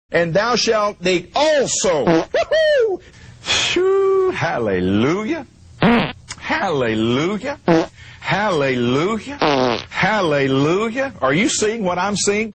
and thou shalt dig also. Woo-hoo! Shoo, hallelujah. Hallelujah. Hallelujah. Hallelujah. Are you seeing what I'm seeing?